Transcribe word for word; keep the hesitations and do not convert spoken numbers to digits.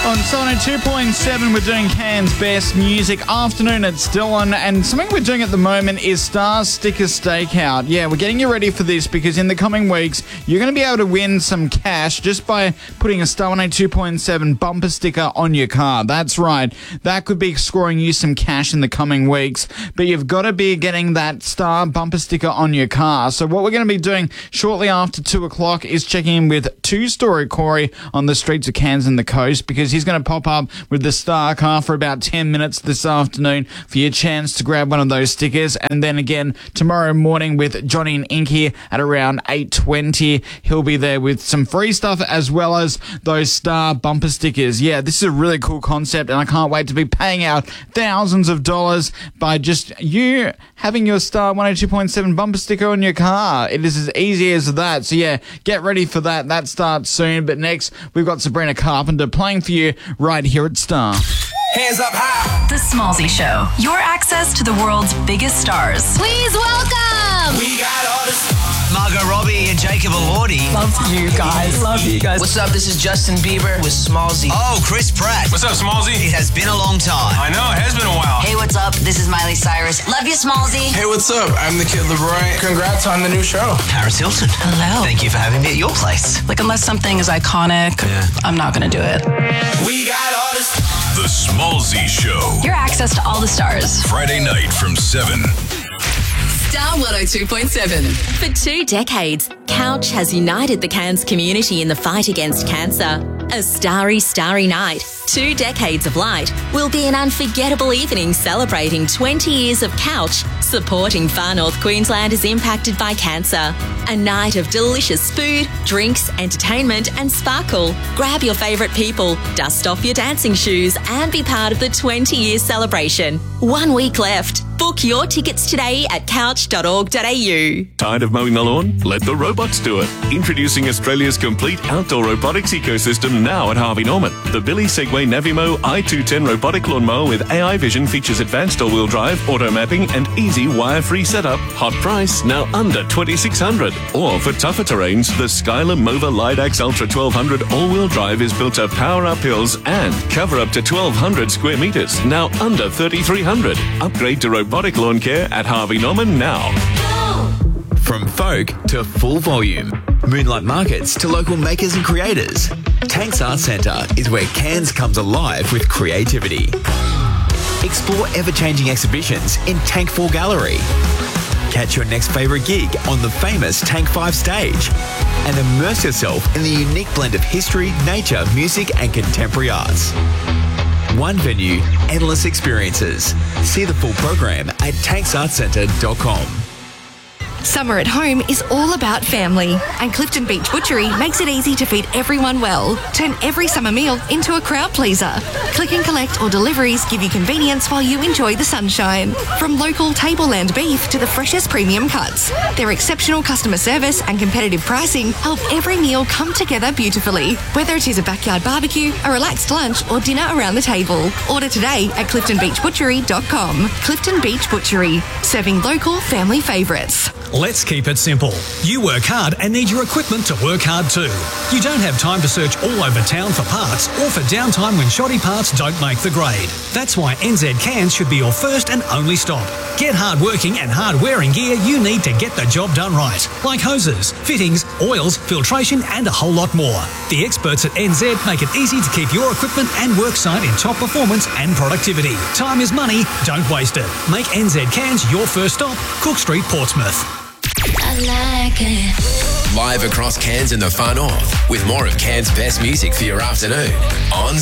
On Sonic two point seven, we're doing Cairns Best Music Afternoon. It's Dylan, and something we're doing at the moment is Star Sticker Stakeout. Yeah, we're getting you ready for this because in the coming weeks, you're going to be able to win some cash just by putting a Star one eighty-two point seven bumper sticker on your car. That's right. That could be scoring you some cash in the coming weeks, but you've got to be getting that Star bumper sticker on your car. So what we're going to be doing shortly after two o'clock is checking in with two-story Corey on the streets of Cairns and the coast, because he's going to pop up with the Star car for about ten minutes this afternoon for your chance to grab one of those stickers. And then again tomorrow morning with Johnny and Inky at around eight twenty. He'll be there with some free stuff as well as those Star bumper stickers. Yeah, this is a really cool concept, and I can't wait to be paying out thousands of dollars by just you having your Star one eighty-two point seven bumper sticker on your car. It is as easy as that. So yeah, get ready for that. That starts soon. But next, we've got Sabrina Carpenter playing for you right here at Star. Hands up high. The Smallzy Show. Your access to the world's biggest stars. Please welcome. We got all this. Margot Robbie and Jacob Elordi. Love you guys. Love you guys. What's up? This is Justin Bieber with Smallzy. Oh, Chris Pratt. What's up, Smallzy? It has been a long time. I know, it has been a while. Hey, what's up? This is Miley Cyrus. Love you, Smallzy. Hey, what's up? I'm the Kid LeBron. Congrats on the new show. Paris Hilton. Hello. Thank you for having me at your place. Like, unless something is iconic, Yeah. I'm not going to do it. We got all this. The Smallzy Show. Your access to all the stars. Friday night from seven. Star one oh two point seven. For two decades, Couch has united the Cairns community in the fight against cancer. A starry, starry night, two decades of light, will be an unforgettable evening celebrating twenty years of Couch, supporting Far North Queenslanders impacted by cancer. A night of delicious food, drinks, entertainment and sparkle. Grab your favourite people, dust off your dancing shoes and be part of the twenty-year celebration. One week left. Book your tickets today at couch dot org dot a u. Tired of mowing the lawn? Let the robots do it. Introducing Australia's complete outdoor robotics ecosystem now at Harvey Norman. The Billy Segway Navimo i two ten robotic lawnmower with A I vision features advanced all-wheel drive, auto mapping and easy wire-free setup. Hot price, now under twenty-six hundred dollars. Or for tougher terrains, the Skylar Mova Lidax Ultra twelve hundred all-wheel drive is built to power up hills and cover up to twelve hundred square metres, now under thirty-three hundred dollars. Upgrade to robotic lawn care at Harvey Norman now. From folk to full volume, Moonlight Markets to local makers and creators, Tanks Art Centre is where Cairns comes alive with creativity. Explore ever-changing exhibitions in Tank four Gallery. Catch your next favourite gig on the famous Tank five stage and immerse yourself in the unique blend of history, nature, music and contemporary arts. One venue, endless experiences. See the full program at tanks art centre dot com. Summer at home is all about family, and Clifton Beach Butchery makes it easy to feed everyone well. Turn every summer meal into a crowd pleaser. Click and collect or deliveries give you convenience while you enjoy the sunshine. From local tableland beef to the freshest premium cuts, their exceptional customer service and competitive pricing help every meal come together beautifully. Whether it is a backyard barbecue, a relaxed lunch or dinner around the table, order today at clifton beach butchery dot com. Clifton Beach Butchery, serving local family favourites. Let's keep it simple. You work hard and need your equipment to work hard too. You don't have time to search all over town for parts or for downtime when shoddy parts don't make the grade. That's why N Z Cans should be your first and only stop. Get hard-working and hard-wearing gear you need to get the job done right, like hoses, fittings, oils, filtration and a whole lot more. The experts at N Z make it easy to keep your equipment and work site in top performance and productivity. Time is money, don't waste it. Make N Z Cans your first stop, Cook Street, Portsmouth. I like it. Live across Cairns and the Far North with more of Cairns' best music for your afternoon on